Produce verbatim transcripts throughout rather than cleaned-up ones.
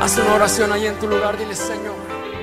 Haz una oración ahí en tu lugar, dile: Señor.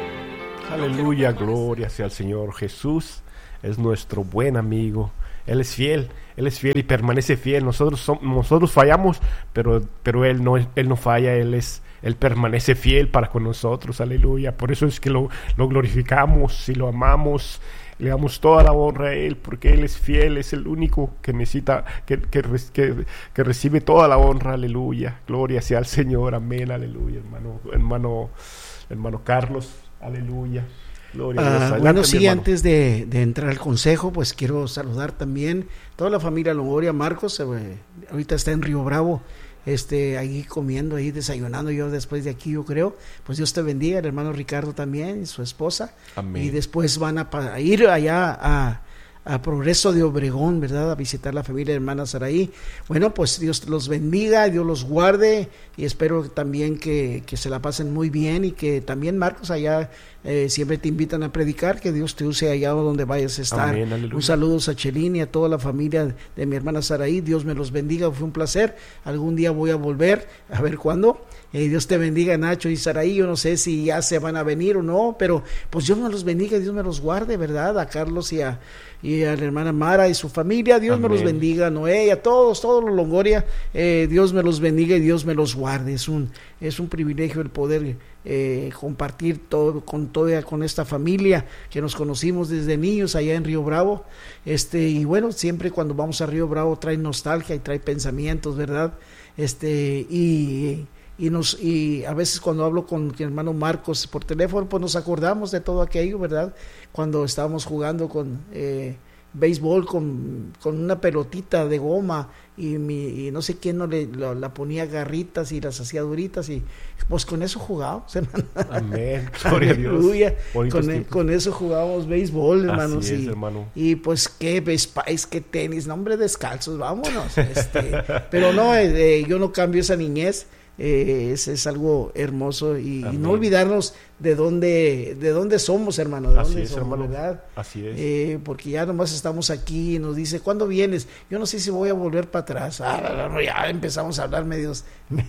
Aleluya, gloria sea al Señor. Jesús es nuestro buen amigo. Él es fiel, Él es fiel y permanece fiel. Nosotros somos, nosotros fallamos, pero, pero Él no, Él no falla. Él es, Él permanece fiel para con nosotros. Aleluya. Por eso es que lo, lo glorificamos y lo amamos. Le damos toda la honra a Él, porque Él es fiel, es el único que necesita, que, que, que, que recibe toda la honra. Aleluya. Gloria sea al Señor. Amén. Aleluya, hermano, hermano, hermano Carlos. Aleluya. Gloria a Dios. Uh, bueno, sí, antes de, de entrar al consejo, pues quiero saludar también toda la familia Longoria. Marcos, eh, ahorita está en Río Bravo, este, ahí comiendo, ahí desayunando. Yo después de aquí, yo creo, pues Dios te bendiga. El hermano Ricardo también y su esposa. Amén. Y después van a, a ir allá a, a Progreso de Obregón, ¿verdad? A visitar la familia de hermana Saraí. Bueno, pues Dios los bendiga, Dios los guarde, y espero también que, que se la pasen muy bien, y que también, Marcos, allá eh, siempre te invitan a predicar, que Dios te use allá donde vayas a estar. Amén, un saludo a Chelín y a toda la familia de mi hermana Saraí. Dios me los bendiga, fue un placer. Algún día voy a volver, a ver cuándo. Eh, Dios te bendiga, Nacho y Saraí. Yo no sé si ya se van a venir o no, pero pues Dios me los bendiga, Dios me los guarde, ¿verdad? A Carlos y a, y a la hermana Mara y su familia, Dios Amén. Me los bendiga, Noé y a todos, todos los Longoria, eh, Dios me los bendiga y Dios me los guarde. Es un, es un privilegio el poder eh, compartir todo con toda con esta familia que nos conocimos desde niños allá en Río Bravo. Este, y bueno, siempre cuando vamos a Río Bravo trae nostalgia y trae pensamientos, ¿verdad? Este, y Y, nos, y a veces cuando hablo con mi hermano Marcos por teléfono, pues nos acordamos de todo aquello, ¿verdad? Cuando estábamos jugando con eh, béisbol con, con una pelotita de goma, y, mi, y no sé quién no le la, la ponía garritas y las hacía duritas, y pues con eso jugábamos, hermano. Amén, gloria a Dios. Con, e, con eso jugábamos béisbol, hermanos. Así es, y, hermano. Y pues qué Spice, qué tenis, no, hombre, descalzos, vámonos. Este, pero no, eh, yo no cambio esa niñez. Eh, es, es algo hermoso, y, y no olvidarnos de dónde de dónde somos, hermano, de Así dónde es, somos, hermano. ¿verdad? Así es. Eh, porque ya nomás estamos aquí y nos dice: ¿cuándo vienes? Yo no sé si voy a volver para atrás. Ah, ya empezamos a hablar medios.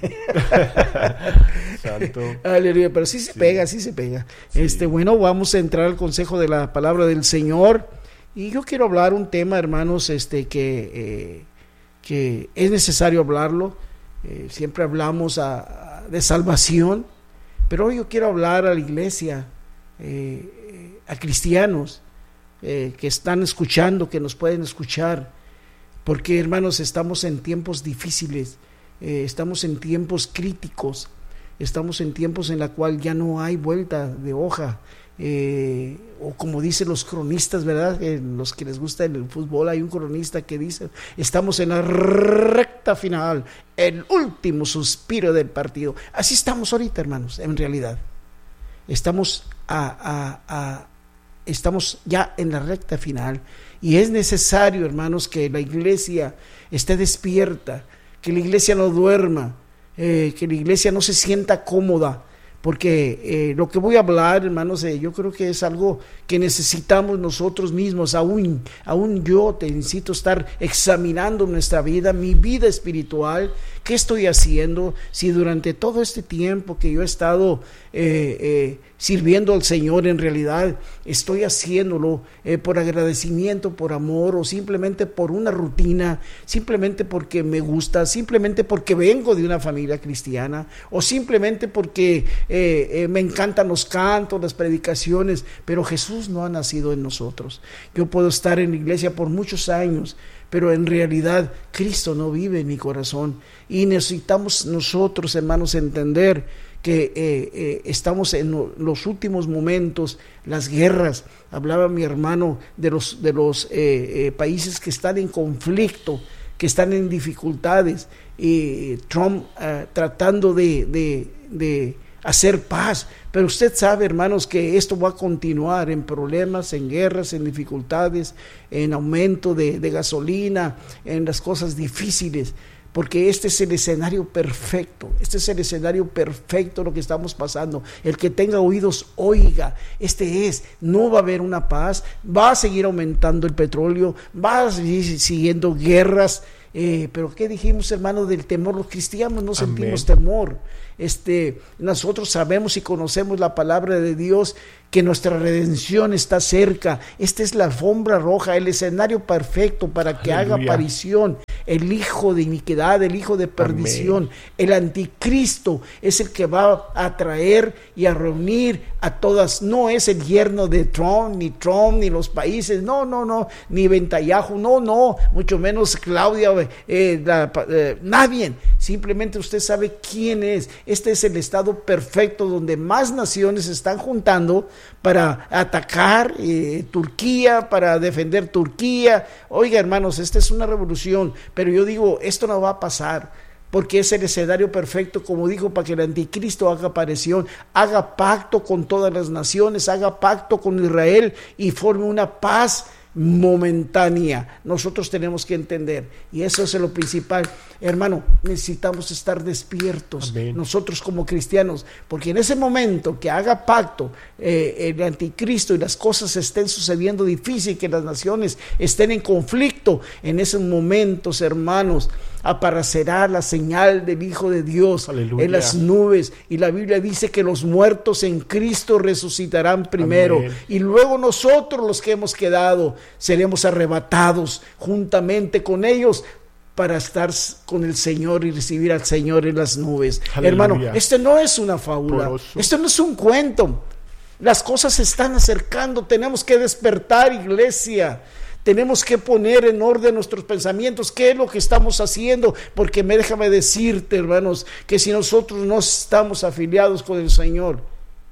Santo. Aleluya, pero sí se sí. pega, sí se pega. Sí. Este, bueno, vamos a entrar al consejo de la palabra del Señor, y yo quiero hablar un tema, hermanos, este que eh, que es necesario hablarlo. Eh, siempre hablamos a, a, de salvación, pero hoy yo quiero hablar a la iglesia, eh, a cristianos eh, que están escuchando, que nos pueden escuchar, porque, hermanos, estamos en tiempos difíciles, eh, estamos en tiempos críticos, estamos en tiempos en la cual ya no hay vuelta de hoja. Eh, o como dicen los cronistas, ¿verdad? Eh, los que les gusta el fútbol, hay un cronista que dice: estamos en la recta final, el último suspiro del partido. Así estamos ahorita, hermanos, en realidad. Estamos, a, a, a, estamos ya en la recta final, y es necesario, hermanos, que la iglesia esté despierta, que la iglesia no duerma, eh, que la iglesia no se sienta cómoda. Porque eh, lo que voy a hablar, hermanos, eh, yo creo que es algo que necesitamos nosotros mismos. Aún, aún yo te necesito estar examinando nuestra vida, mi vida espiritual. ¿Qué estoy haciendo? Si durante todo este tiempo que yo he estado eh, eh, sirviendo al Señor, en realidad estoy haciéndolo eh, por agradecimiento, por amor, o simplemente por una rutina, simplemente porque me gusta, simplemente porque vengo de una familia cristiana, o simplemente porque eh, eh, me encantan los cantos, las predicaciones, pero Jesús no ha nacido en nosotros. Yo puedo estar en la iglesia por muchos años, pero en realidad Cristo no vive en mi corazón, y necesitamos nosotros, hermanos, entender que eh, eh, estamos en lo, los últimos momentos, las guerras. Hablaba mi hermano de los, de los eh, eh, países que están en conflicto, que están en dificultades, y Trump eh, tratando de, de, de hacer paz, pero usted sabe, hermanos, que esto va a continuar en problemas, en guerras, en dificultades, en aumento de, de gasolina, en las cosas difíciles, porque este es el escenario perfecto, este es el escenario perfecto lo que estamos pasando. El que tenga oídos, oiga, este es, no va a haber una paz, va a seguir aumentando el petróleo, va a seguir siguiendo guerras, Eh, pero ¿qué dijimos, hermano, del temor? Los cristianos no sentimos temor. Este, nosotros sabemos y conocemos la palabra de Dios, que nuestra redención está cerca. Esta es la alfombra roja, el escenario perfecto para que Aleluya. Haga aparición el hijo de iniquidad, el hijo de perdición. Amén. El anticristo es el que va a traer y a reunir a todas. No es el yerno de Trump, ni Trump, ni los países, no, no, no, ni Netanyahu, no, no, mucho menos Claudia, eh, la, eh, nadie. Simplemente usted sabe quién es. Este es el estado perfecto donde más naciones se están juntando para atacar eh, Turquía, para defender Turquía. Oiga, hermanos, esta es una revolución, pero yo digo, esto no va a pasar, porque es el escenario perfecto, como dijo, para que el anticristo haga aparición, haga pacto con todas las naciones, haga pacto con Israel y forme una paz momentánea. Nosotros tenemos que entender, y eso es lo principal, hermano, necesitamos estar despiertos. Amén. Nosotros como cristianos, porque en ese momento que haga pacto eh, el anticristo y las cosas estén sucediendo difícil, que las naciones estén en conflicto, en esos momentos, hermanos, aparecerá la señal del Hijo de Dios Aleluya. En las nubes, y la Biblia dice que los muertos en Cristo resucitarán primero. Amén. Y luego nosotros, los que hemos quedado, seremos arrebatados juntamente con ellos para estar con el Señor y recibir al Señor en las nubes. Aleluya. Hermano, este no es una fábula, Poroso. Esto no es un cuento. Las cosas se están acercando, tenemos que despertar, iglesia. Tenemos que poner en orden nuestros pensamientos, qué es lo que estamos haciendo, porque me déjame decirte, hermanos, que si nosotros no estamos afiliados con el Señor,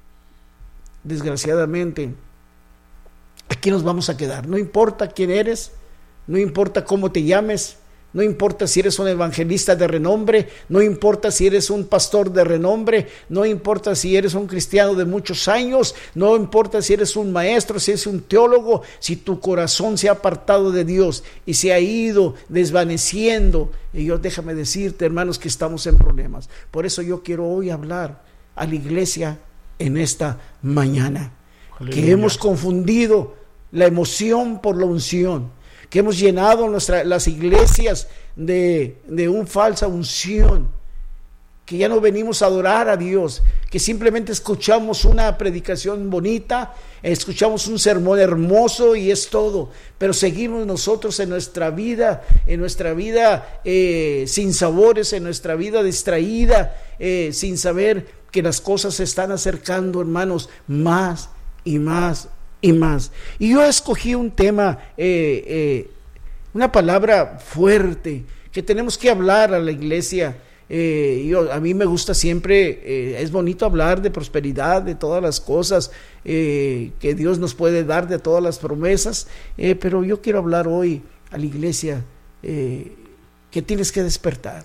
desgraciadamente, aquí nos vamos a quedar. No importa quién eres, no importa cómo te llames, no importa si eres un evangelista de renombre, no importa si eres un pastor de renombre, no importa si eres un cristiano de muchos años, no importa si eres un maestro, si eres un teólogo, si tu corazón se ha apartado de Dios y se ha ido desvaneciendo. Y yo déjame decirte, hermanos, que estamos en problemas. Por eso yo quiero hoy hablar a la iglesia en esta mañana. Aleluya. Que hemos confundido la emoción por la unción, que hemos llenado nuestra, las iglesias de, de una falsa unción, que ya no venimos a adorar a Dios, que simplemente escuchamos una predicación bonita, escuchamos un sermón hermoso y es todo, pero seguimos nosotros en nuestra vida, en nuestra vida eh, sin sabores, en nuestra vida distraída, eh, sin saber que las cosas se están acercando, hermanos, más y más y más. Y yo escogí un tema, eh, eh, una palabra fuerte que tenemos que hablar a la iglesia. Eh, yo, a mí me gusta siempre, eh, es bonito hablar de prosperidad, de todas las cosas eh, que Dios nos puede dar, de todas las promesas, eh, pero yo quiero hablar hoy a la iglesia eh, que tienes que despertar.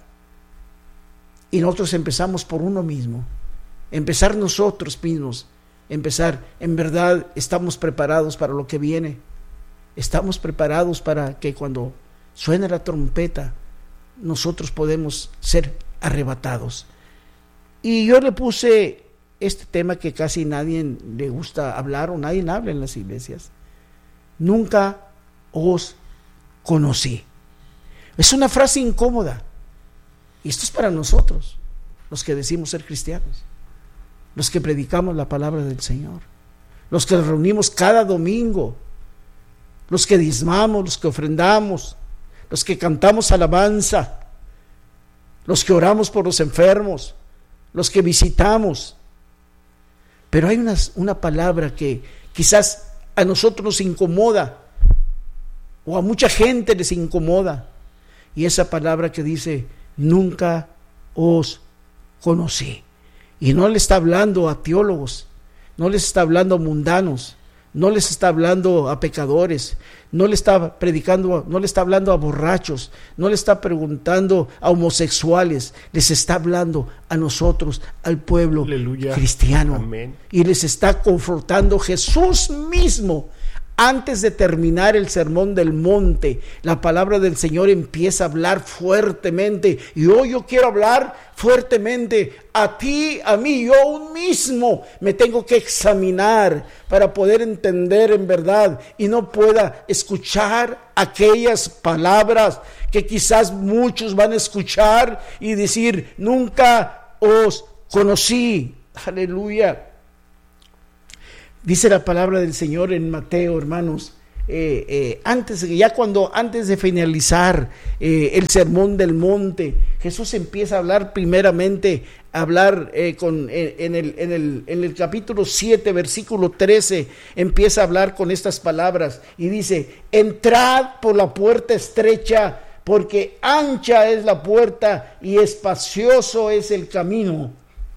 Y nosotros empezamos por uno mismo, empezar nosotros mismos. Empezar, en verdad estamos preparados para lo que viene, estamos preparados para que cuando suene la trompeta nosotros podemos ser arrebatados. Y yo le puse este tema que casi nadie le gusta hablar o nadie habla en las iglesias: nunca os conocí. Es una frase incómoda, y esto es para nosotros, los que decimos ser cristianos, los que predicamos la palabra del Señor, los que nos reunimos cada domingo, los que diezmamos, los que ofrendamos, los que cantamos alabanza, los que oramos por los enfermos, los que visitamos. Pero hay una, una palabra que quizás a nosotros nos incomoda, o a mucha gente les incomoda, y esa palabra que dice: nunca os conocí. Y no le está hablando a teólogos, no les está hablando a mundanos, no les está hablando a pecadores, no le está predicando, no le está hablando a borrachos, no le está preguntando a homosexuales, les está hablando a nosotros, al pueblo Aleluya. Cristiano. Amén. Y les está confrontando Jesús mismo Antes de terminar el sermón del monte, la palabra del Señor empieza a hablar fuertemente. Y hoy yo quiero hablar fuertemente a ti, a mí. Yo aún mismo me tengo que examinar para poder entender en verdad y no pueda escuchar aquellas palabras que quizás muchos van a escuchar y decir: nunca os conocí. Aleluya. Dice la palabra del Señor en Mateo, hermanos, eh, eh, antes, ya cuando, antes de finalizar eh, el sermón del monte, Jesús empieza a hablar primeramente, a hablar eh, con, eh, en, el, en, el, en el capítulo siete, versículo trece, empieza a hablar con estas palabras y dice: entrad por la puerta estrecha, porque ancha es la puerta y espacioso es el camino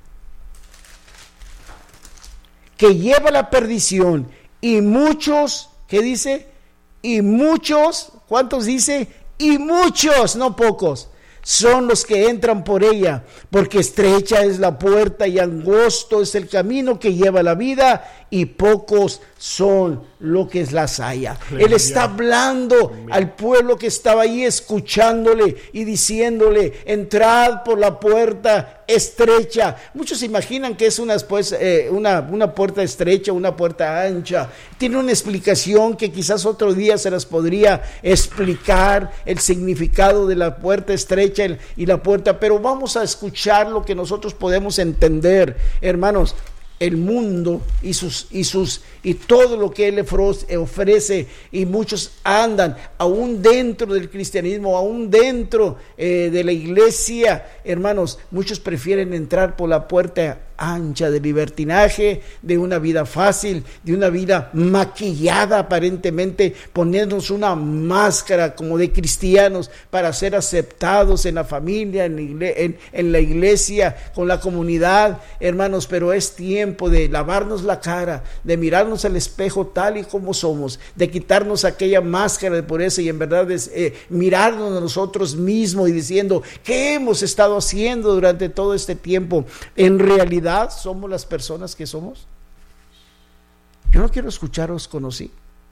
que lleva a la perdición, y muchos, ¿qué dice? Y muchos, ¿cuántos dice? Y muchos, no pocos, son los que entran por ella, porque estrecha es la puerta y angosto es el camino que lleva a la vida, y pocos son los que las halla. Él está hablando al pueblo que estaba ahí escuchándole y diciéndole: entrad por la puerta estrecha. Muchos se imaginan que es una, pues, eh, una, una puerta estrecha, una puerta ancha. Tiene una explicación que quizás otro día se las podría explicar, el significado de la puerta estrecha y la puerta, pero vamos a escuchar lo que nosotros podemos entender, hermanos. El mundo y sus y sus y todo lo que él ofrece, y muchos andan aún dentro del cristianismo, aún dentro eh, de la iglesia, hermanos, muchos prefieren entrar por la puerta ancha de libertinaje, de una vida fácil, de una vida maquillada aparentemente, ponernos una máscara como de cristianos para ser aceptados en la familia, en la, igle- en, en la iglesia, con la comunidad, hermanos. Pero es tiempo de lavarnos la cara, de mirarnos al espejo tal y como somos, de quitarnos aquella máscara de pureza y en verdad es, eh, mirarnos a nosotros mismos y diciendo: ¿qué hemos estado haciendo durante todo este tiempo? En realidad, ¿somos las personas que somos? Yo no quiero escucharos conocí.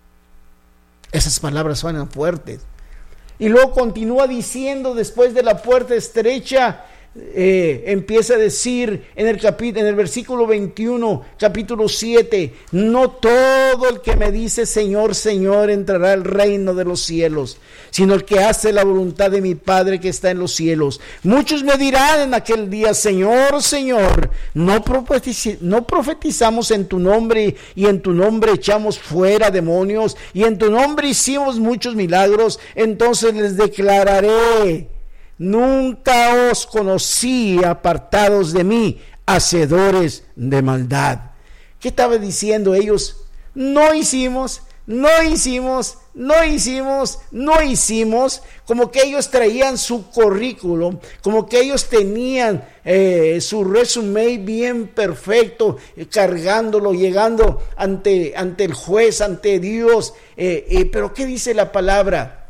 Esas palabras suenan fuertes. Y luego continúa diciendo, después de la puerta estrecha, eh, empieza a decir en el capítulo, en el versículo veintiuno, capítulo siete: no todo el que me dice Señor, Señor entrará al reino de los cielos, sino el que hace la voluntad de mi Padre que está en los cielos. Muchos me dirán en aquel día: Señor, Señor, no, profetiz- no profetizamos en tu nombre, y en tu nombre echamos fuera demonios, y en tu nombre hicimos muchos milagros. Entonces les declararé: nunca os conocí, apartados de mí, hacedores de maldad. ¿Qué estaba diciendo ellos? No hicimos, no hicimos, no hicimos, no hicimos. Como que ellos traían su currículum, como que ellos tenían eh, su resumen bien perfecto, eh, cargándolo, llegando ante, ante el juez, ante Dios. Eh, eh, pero ¿qué dice la palabra?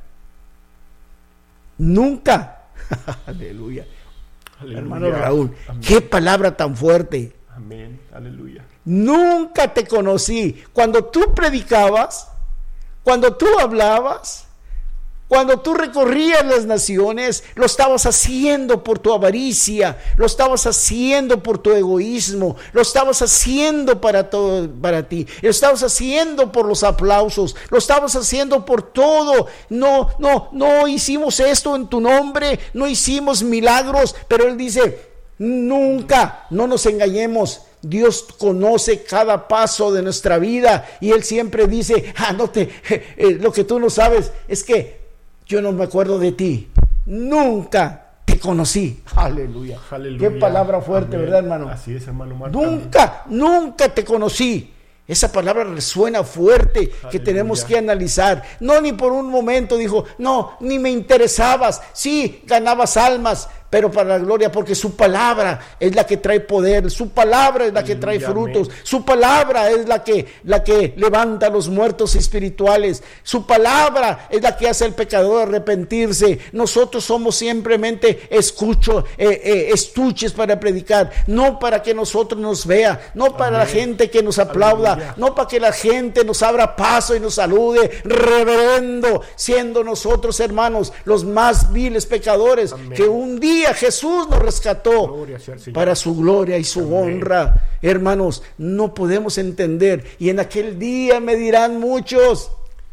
Nunca. Aleluya. Aleluya. Hermano Raúl, amén. Qué palabra tan fuerte. Amén. Aleluya. Nunca te conocí. Cuando tú predicabas, cuando tú hablabas, cuando tú recorrías las naciones, lo estabas haciendo por tu avaricia, lo estabas haciendo por tu egoísmo, lo estabas haciendo para todo, para ti, lo estabas haciendo por los aplausos, lo estabas haciendo por todo. No, no, no hicimos esto en tu nombre, no hicimos milagros, pero él dice: nunca, no nos engañemos. Dios conoce cada paso de nuestra vida y Él siempre dice: ah, no te, eh, lo que tú no sabes es que yo no me acuerdo de ti, nunca te conocí. Aleluya. Aleluya. Qué palabra fuerte, amén. ¿Verdad, hermano? Así es, hermano Marco. Nunca, nunca te conocí. Esa palabra resuena fuerte, aleluya, que tenemos que analizar. No, ni por un momento dijo: no, ni me interesabas. Sí, ganabas almas, pero para la gloria, porque su palabra es la que trae poder, su palabra es la que trae frutos, su palabra es la que, la que levanta a los muertos espirituales, su palabra es la que hace al pecador arrepentirse. Nosotros somos simplemente escucho, eh, eh, estuches para predicar, no para que nosotros nos vea, no para Amén. La gente que nos aplauda, Aleluya. No para que la gente nos abra paso y nos salude, reverendo, siendo nosotros, hermanos, los más viles pecadores. Amén. Que un día Jesús nos rescató para su gloria y su Amén. Honra. Hermanos, no podemos entender, y en aquel día me dirán muchos: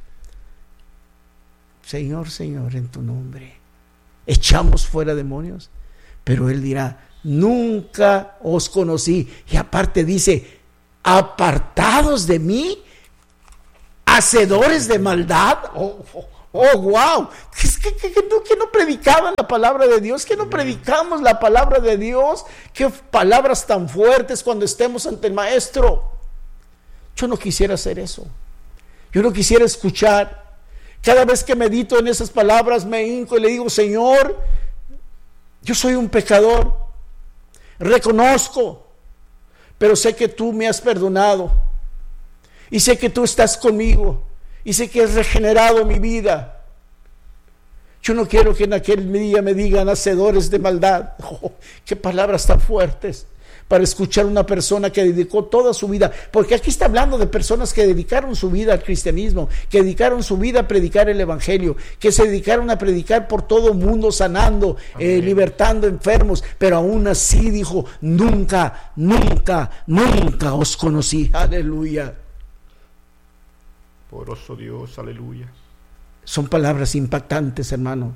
Señor, Señor, en tu nombre echamos fuera demonios. Pero Él dirá: nunca os conocí. Y aparte dice: apartados de mí, hacedores de maldad. Oh, oh, oh wow. Es que, que, que, no, que no predicaban la palabra de Dios, que no predicamos la palabra de Dios. Qué palabras tan fuertes cuando estemos ante el Maestro. Yo no quisiera hacer eso. Yo no quisiera escuchar. Cada vez que medito en esas palabras me hinco y le digo: Señor, yo soy un pecador, reconozco, pero sé que tú me has perdonado, y sé que tú estás conmigo, y sé que has regenerado mi vida. Yo no quiero que en aquel día me digan hacedores de maldad. Oh, qué palabras tan fuertes para escuchar una persona que dedicó toda su vida, porque aquí está hablando de personas que dedicaron su vida al cristianismo, que dedicaron su vida a predicar el evangelio, que se dedicaron a predicar por todo el mundo, sanando, eh, libertando enfermos, pero aún así dijo: nunca, nunca, nunca os conocí. Aleluya. Poderoso Dios, aleluya. Son palabras impactantes, hermano.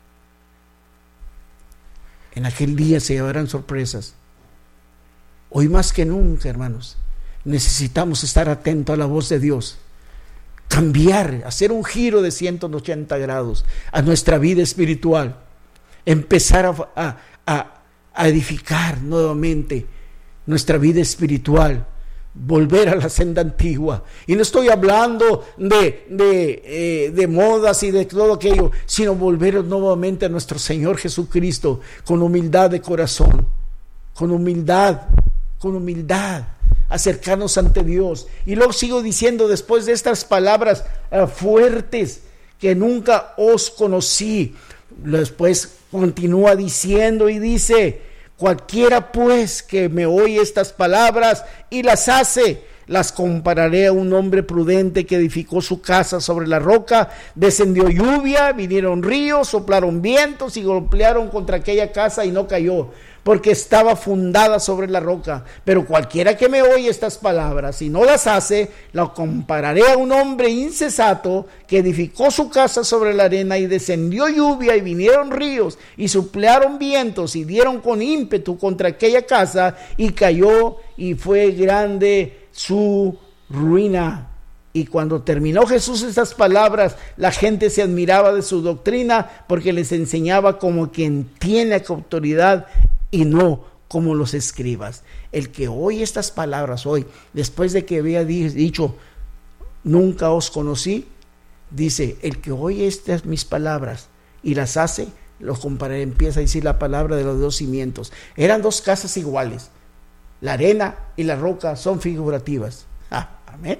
En aquel día se llevarán sorpresas. Hoy más que nunca, hermanos, necesitamos estar atentos a la voz de Dios, cambiar, hacer un giro de ciento ochenta grados a nuestra vida espiritual, empezar a, a, a, a edificar nuevamente nuestra vida espiritual, volver a la senda antigua. Y no estoy hablando de, de, eh, de modas y de todo aquello, sino volver nuevamente a nuestro Señor Jesucristo con humildad de corazón, con humildad, con humildad, acercarnos ante Dios. Y luego sigo diciendo, después de estas palabras uh, fuertes, que nunca os conocí, después continúa diciendo y dice: cualquiera pues que me oye estas palabras y las hace, las compararé a un hombre prudente que edificó su casa sobre la roca. Descendió lluvia, vinieron ríos, soplaron vientos y golpearon contra aquella casa y no cayó, porque estaba fundada sobre la roca. Pero cualquiera que me oye estas palabras y no las hace, la compararé a un hombre insensato que edificó su casa sobre la arena, y descendió lluvia y vinieron ríos y soplaron vientos y dieron con ímpetu contra aquella casa, y cayó, y fue grande su ruina. Y cuando terminó Jesús estas palabras, la gente se admiraba de su doctrina, porque les enseñaba como quien tiene autoridad y no como los escribas. El que oye estas palabras hoy, después de que había dicho nunca os conocí, dice: el que oye estas mis palabras y las hace, lo compararé. Empieza a decir la palabra de los dos cimientos. Eran dos casas iguales. La arena y la roca son figurativas. Ah, amén.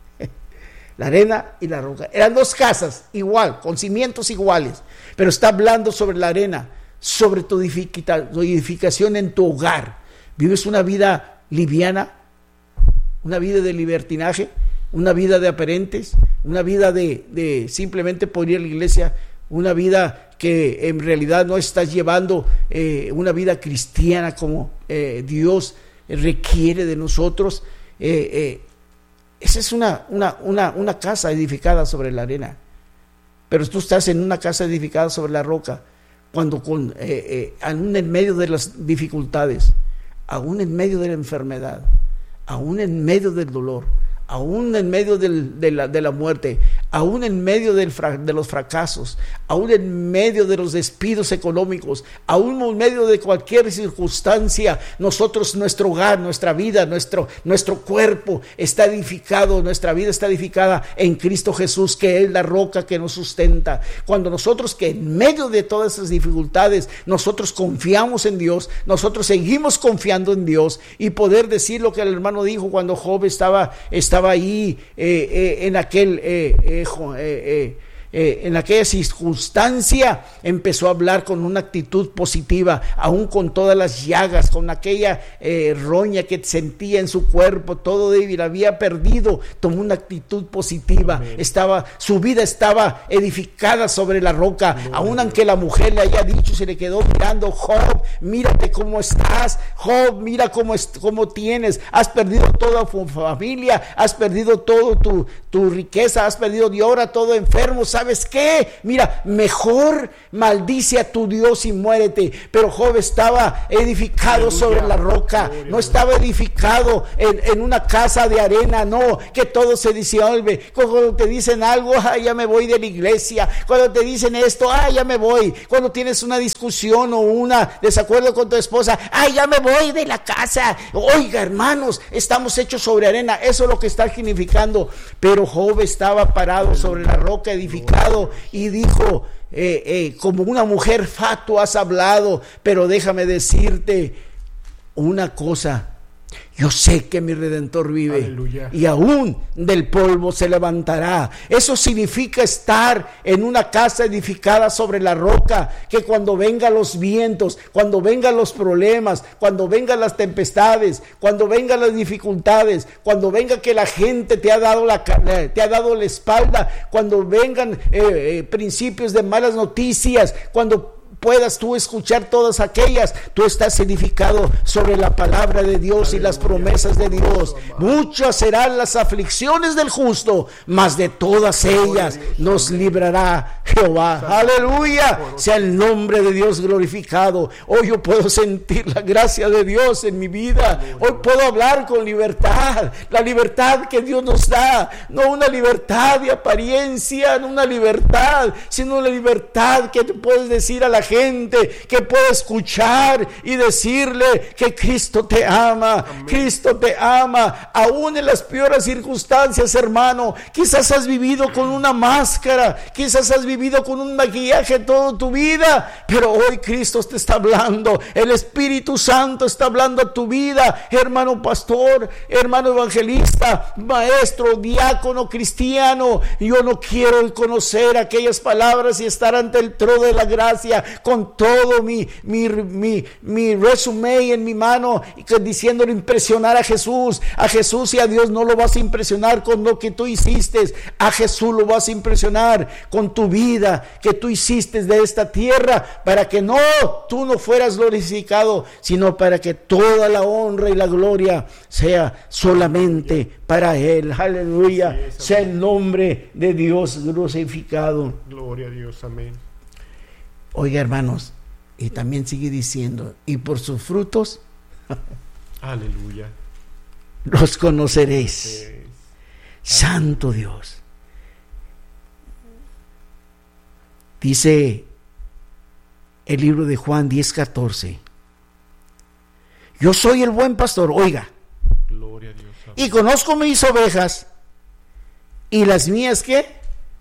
La arena y la roca eran dos casas igual, con cimientos iguales, pero está hablando sobre la arena, sobre tu edificación en tu hogar. ¿Vives una vida liviana? ¿Una vida de libertinaje? ¿Una vida de aparentes? ¿Una vida de, de simplemente por ir a la iglesia? ¿Una vida que en realidad no estás llevando eh, una vida cristiana como eh, Dios requiere de nosotros? Eh, eh, esa es una, una, una, una casa edificada sobre la arena, pero tú estás en una casa edificada sobre la roca. Cuando con, eh, eh, aún en medio de las dificultades, aún en medio de la enfermedad, aún en medio del dolor, aún en medio del, de, la, de la muerte, aún en medio del fra- de los fracasos, aún en medio de los despidos económicos, aún en medio de cualquier circunstancia, nosotros, nuestro hogar, nuestra vida, nuestro, nuestro cuerpo está edificado, nuestra vida está edificada en Cristo Jesús, que es la roca que nos sustenta. Cuando nosotros, que en medio de todas esas dificultades, nosotros confiamos en Dios, nosotros seguimos confiando en Dios, y poder decir lo que el hermano dijo cuando Job estaba, estaba ahí eh, eh, en aquel eh, eh, eh, eh, Eh, en aquella circunstancia, empezó a hablar con una actitud positiva, aún con todas las llagas, con aquella eh, roña que sentía en su cuerpo, todo débil, había perdido, tomó una actitud positiva. Amén. Estaba, su vida estaba edificada sobre la roca. Amén. Aún aunque la mujer le haya dicho, se le quedó mirando: Job, mírate cómo estás, Job, mira cómo, es, cómo tienes, has perdido toda tu familia, has perdido todo tu, tu riqueza, has perdido, y ahora todo enfermo. ¿Sabes qué? Mira, mejor maldice a tu Dios y muérete. Pero Job estaba edificado Aleluya. Sobre la roca. Gloria. No estaba edificado en, en una casa de arena, no, que todo se disuelve. Cuando te dicen algo, ah, ya me voy de la iglesia. Cuando te dicen esto, ah, ya me voy. Cuando tienes una discusión o una desacuerdo con tu esposa, ah, ya me voy de la casa. Oiga, hermanos, estamos hechos sobre arena. Eso es lo que está significando. Pero Job estaba parado sobre la roca, edificado. Y dijo, eh, eh, como una mujer fatua has hablado, pero déjame decirte una cosa: yo sé que mi Redentor vive. Aleluya. Y aún del polvo se levantará. Eso significa estar en una casa edificada sobre la roca, que cuando vengan los vientos, cuando vengan los problemas, cuando vengan las tempestades, cuando vengan las dificultades, cuando venga que la gente te ha dado la, te ha dado la espalda, cuando vengan eh, eh, principios de malas noticias, cuando puedas tú escuchar todas aquellas, tú estás edificado sobre la palabra de Dios. Aleluya. Y las promesas de Dios. Muchas serán las aflicciones del justo, mas de todas ellas nos librará Jehová. Aleluya, sea el nombre de Dios glorificado. Hoy yo puedo sentir la gracia de Dios en mi vida. Hoy puedo hablar con libertad, la libertad que Dios nos da, no una libertad de apariencia, no una libertad, sino una libertad que te puedes decir a la gente, que puede escuchar y decirle que Cristo te ama. Amén. Cristo te ama, aún en las peores circunstancias, hermano. Quizás has vivido con una máscara, quizás has vivido con un maquillaje toda tu vida, pero hoy Cristo te está hablando. El Espíritu Santo está hablando a tu vida, hermano pastor, hermano evangelista, maestro, diácono, cristiano. Yo no quiero conocer aquellas palabras y estar ante el trono de la gracia con todo mi, mi, mi, mi resumen en mi mano, diciéndole impresionar a Jesús. A Jesús y a Dios no lo vas a impresionar con lo que tú hiciste. A Jesús lo vas a impresionar con tu vida que tú hiciste de esta tierra, para que no, tú no fueras glorificado, sino para que toda la honra y la gloria sea solamente para Él. Aleluya, es, sea el nombre de Dios glorificado. Gloria a Dios, amén. Oiga, hermanos, y también sigue diciendo, y por sus frutos aleluya los conoceréis. Es. Santo Dios. Dice el libro de Juan diez catorce: yo soy el buen pastor, oiga, gloria a Dios, y conozco mis ovejas, y las mías, ¿qué?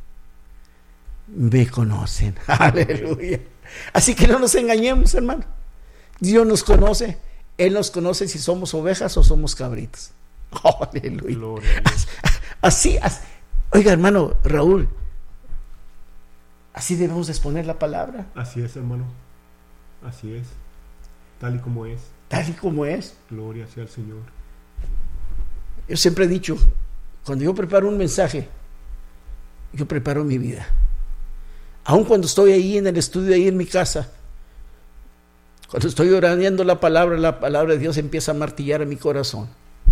Me conocen. Aleluya. Así que no nos engañemos, hermano. Dios nos conoce. Él nos conoce si somos ovejas o somos cabritos. Aleluya. Así, así. Oiga, hermano Raúl, así debemos de exponer la palabra. Así es, hermano. Así es. Tal y como es. Tal y como es. Gloria sea al Señor. Yo siempre he dicho, cuando yo preparo un mensaje, yo preparo mi vida. Aun cuando estoy ahí en el estudio, ahí en mi casa, cuando estoy orando la palabra, la palabra de Dios empieza a martillar en mi corazón.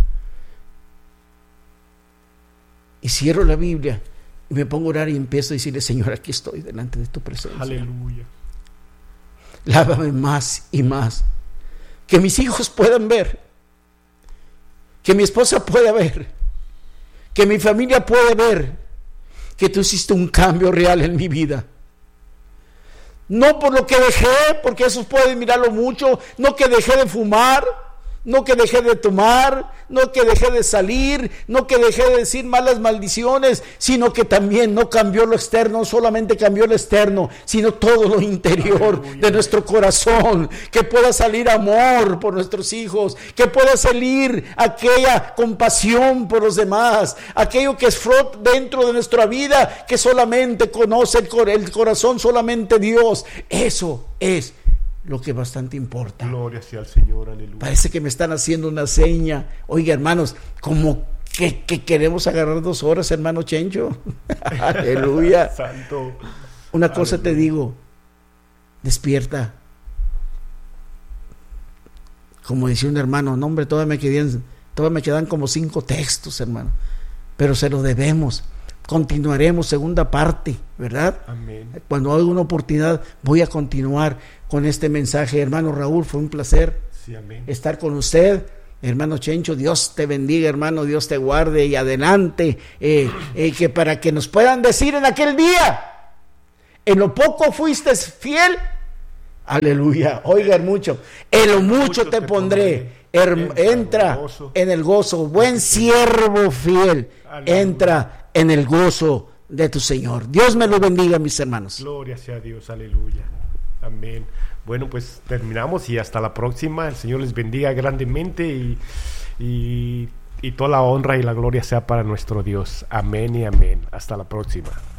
Y cierro la Biblia y me pongo a orar y empiezo a decirle: Señor, aquí estoy delante de tu presencia. Aleluya. Lávame más y más. Que mis hijos puedan ver. Que mi esposa pueda ver. Que mi familia pueda ver. que tú hiciste un cambio real en mi vida. No por lo que dejé, porque esos pueden mirarlo mucho, no que dejé de fumar, no que dejé de tomar, no que dejé de salir, no que dejé de decir malas maldiciones, sino que también no cambió lo externo, no solamente cambió lo externo, sino todo lo interior de nuestro corazón, que pueda salir amor por nuestros hijos, que pueda salir aquella compasión por los demás, aquello que es flot dentro de nuestra vida, que solamente conoce el, cor- el corazón, solamente Dios. Eso es lo que bastante importa. Gloria sea al Señor, aleluya. Parece que me están haciendo una seña. Oiga, hermanos, como que, que queremos agarrar dos horas, hermano Chencho. Aleluya. Santo. Una cosa Aleluya. te digo, despierta. Como decía un hermano, no hombre, todavía me quedan, todavía me quedan como cinco textos, hermano. Pero se lo debemos. Continuaremos segunda parte, ¿verdad? Amén. Cuando haya una oportunidad voy a continuar con este mensaje. Hermano Raúl, fue un placer Sí, amén. estar con usted. Hermano Chencho, Dios te bendiga, hermano, Dios te guarde y adelante, eh, eh, que para que nos puedan decir en aquel día, en lo poco fuiste fiel, aleluya, oigan mucho, en lo mucho te pondré, Her- entra en el gozo, buen siervo fiel, entra en el gozo de tu Señor. Dios me lo bendiga, mis hermanos. Gloria sea a Dios, aleluya. Amén. Bueno, pues terminamos y hasta la próxima. El Señor les bendiga grandemente y, y, y toda la honra y la gloria sea para nuestro Dios. Amén y amén. Hasta la próxima.